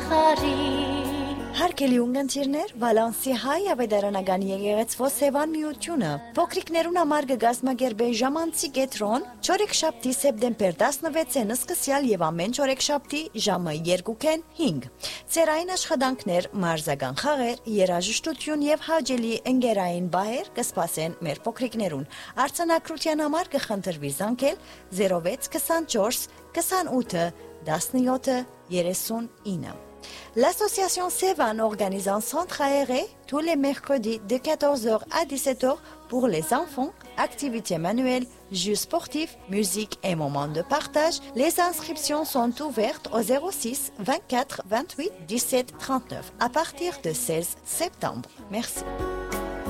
Հարկելի ունգընտիրներ, Վալանսի հայ ավետարանական եկեղեցվո Սևան միությունը փոքրիկներուն համար կգազմագերբե ժամանցի կետրոն չորեքշաբթի սեպտեմբեր 16-ին սկսյալ եւ ամեն չորեքշաբթի ժամը 2-ին 5։ Ցերային աշխատանքներ, մարզական խաղեր, երաժշտություն եւ հաճելի ընկերային բահեր կսպասեն մեր փոքրիկներուն։ Արձանագրության համար կխնդրվի զանգել 0624 28 17 39։ L'association Sevan organise un centre aéré tous les mercredis de 14h à 17h pour les enfants, activités manuelles, jeux sportifs, musique et moments de partage. Les inscriptions sont ouvertes au 06 24 28 17 39 à partir de 16 septembre. Merci.